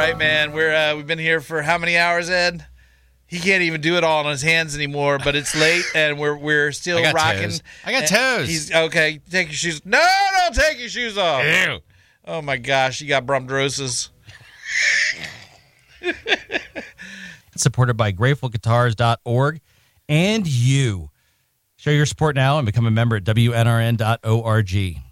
right, man. We've been here for how many hours, Ed? He can't even do it all on his hands anymore, but it's late and we're still rocking. Toes. I got toes. He's okay. Take your shoes. No, don't take your shoes off. Ew. Oh my gosh, you got brumdrosis. Supported by GratefulGuitars.org and you. Show your support now and become a member at WNRN.org.